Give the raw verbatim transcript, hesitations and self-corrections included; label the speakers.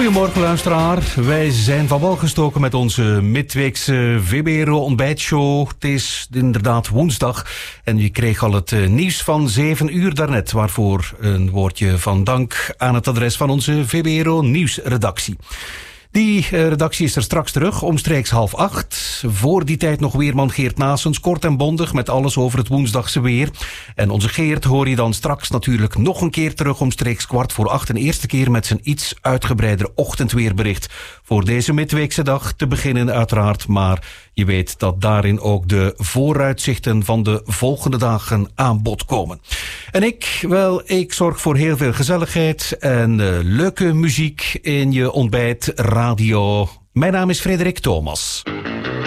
Speaker 1: Goedemorgen luisteraar, wij zijn van wal gestoken met onze midweekse V B R O ontbijtshow. Het is inderdaad woensdag en je kreeg al het nieuws van zeven uur daarnet, waarvoor een woordje van dank aan het adres van onze V B R O nieuwsredactie. Die uh, redactie is er straks terug, omstreeks half acht. Voor die tijd nog weerman Geert Naessens, kort en bondig met alles over het woensdagse weer. En onze Geert hoor je dan straks natuurlijk nog een keer terug, omstreeks kwart voor acht. Een eerste keer met zijn iets uitgebreider ochtendweerbericht. Voor deze midweekse dag te beginnen uiteraard, maar je weet dat daarin ook de vooruitzichten van de volgende dagen aan bod komen. En ik, wel, ik zorg voor heel veel gezelligheid en uh, leuke muziek in je ontbijt radio. Mijn naam is Frederik Thomas.